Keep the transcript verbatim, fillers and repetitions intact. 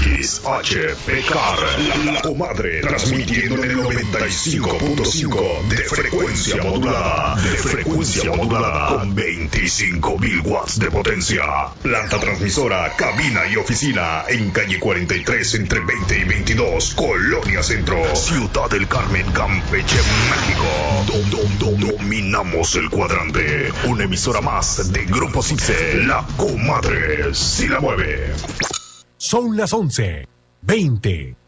X H P K R, la, la comadre, transmitiendo en el noventa y cinco punto cinco de frecuencia modulada, de frecuencia modulada, con veinticinco mil watts de potencia. Planta transmisora, cabina y oficina en calle cuarenta y tres entre veinte y veintidós, Colonia Centro, Ciudad del Carmen, Campeche, México. Dom, dom, dom, dominamos el cuadrante. Una emisora más de Grupo Cipse, la comadre si la mueve. Son las once, veinte.